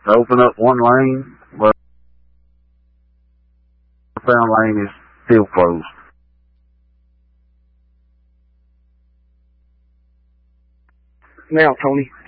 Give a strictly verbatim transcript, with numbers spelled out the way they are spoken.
to open up one lane, but the found lane is still closed. Now, Tony.